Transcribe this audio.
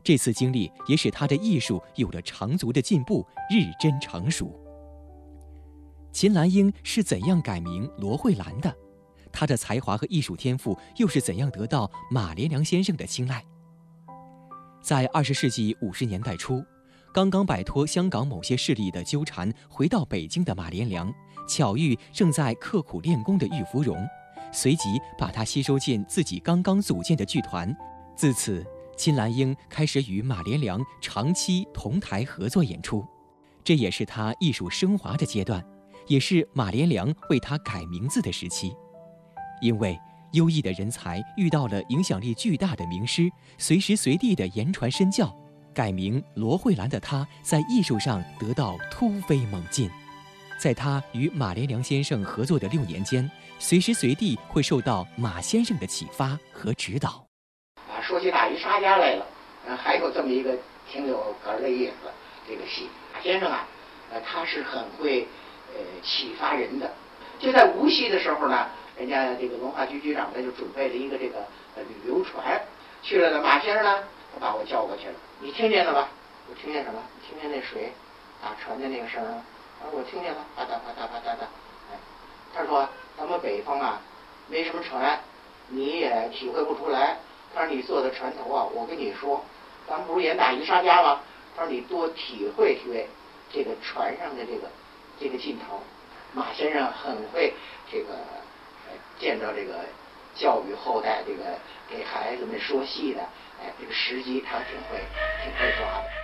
这次经历也使他的艺术有了长足的进步，日臻成熟。秦兰英是怎样改名罗慧兰的？她的才华和艺术天赋又是怎样得到马连良先生的青睐？在20世纪50年代初，刚刚摆脱香港某些势力的纠缠，回到北京的马连良，巧遇正在刻苦练功的郁芙蓉，随即把她吸收进自己刚刚组建的剧团。自此，秦兰英开始与马连良长期同台合作演出，这也是她艺术升华的阶段，也是马连良为她改名字的时期。因为优异的人才遇到了影响力巨大的名师，随时随地的言传身教，改名罗慧兰的她在艺术上得到突飞猛进。在她与马连良先生合作的6年间，随时随地会受到马先生的启发和指导。 说起大鱼沙家来了，还有这么一个挺有哏的意思，这个戏马先生啊，他是很会启发人的。就在无锡的时候呢，人家这个文化局局长呢就准备了一个这个旅游船，去了呢，马先生呢他把我叫过去了，你听见了吧？我听见什么？听见那水打船的那个声吗？我听见了，啪嗒啪嗒啪嗒的。哎，他说咱们北方啊没什么船，你也体会不出来。他说你坐在船头啊，我跟你说，咱们不是演大鱼沙家吗？他说你多体会体会这个船上的这个劲头。马先生很会这个见到这个教育后代，这个给孩子们说戏的，这个时机他挺会抓的。